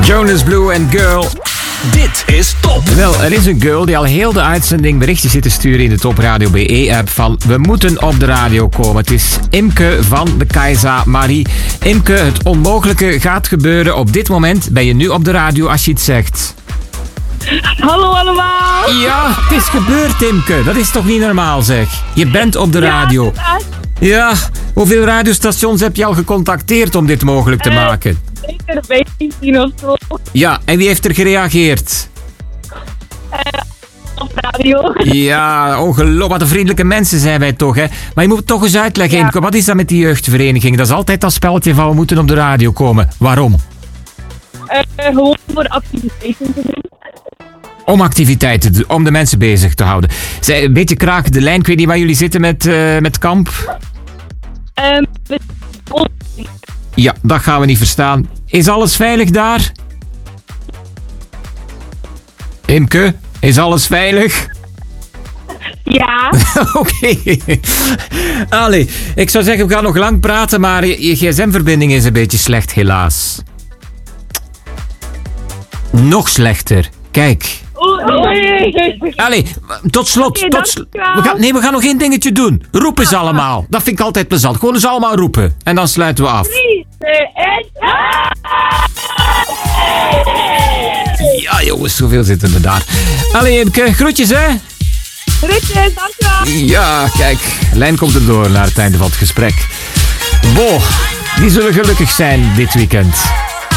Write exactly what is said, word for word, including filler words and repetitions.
Jonas Blue en Girl. Dit is Top. Wel, er is een girl die al heel de uitzending berichtjes zit te sturen in de Top Radio B E-app van we moeten op de radio komen. Het is Imke van de Kajsa Marie. Imke, het onmogelijke gaat gebeuren. Op dit moment ben je nu op de radio als je het zegt. Hallo allemaal! Ja, het is gebeurd, Imke. Dat is toch niet normaal, zeg. Je bent op de radio. Ja, hoeveel radiostations heb je al gecontacteerd om dit mogelijk te maken? Zeker vijftien of zo. Ja, en wie heeft er gereageerd? Uh, op radio. Ja, ongelooflijk. Wat een vriendelijke mensen zijn wij toch, hè? Maar je moet het toch eens uitleggen, ja. Imke. Wat is dat met die jeugdvereniging? Dat is altijd dat spelletje van we moeten op de radio komen. Waarom? Uh, gewoon voor activiteiten te doen. Om activiteiten, te- om de mensen bezig te houden. Zij, een beetje kraak de lijn. Ik weet niet waar jullie zitten met, uh, met kamp. Um, met... Ja, dat gaan we niet verstaan. Is alles veilig daar? Imke, is alles veilig? Ja. Oké. Okay. Allee, ik zou zeggen, we gaan nog lang praten, maar je, je gsm-verbinding is een beetje slecht, helaas. Nog slechter. Kijk. Oei. Allee, tot slot. Okay, tot sl- we gaan, nee, we gaan nog één dingetje doen. Roepen ze allemaal. Dat vind ik altijd plezant. Gewoon eens allemaal roepen. En dan sluiten we af. drie, twee, één. Ja, jongens, zoveel zitten we daar. Allee, Imke, groetjes, hè? Groetjes, dankjewel. Ja, kijk. Lijn komt erdoor naar het einde van het gesprek. Bo, die zullen gelukkig zijn dit weekend.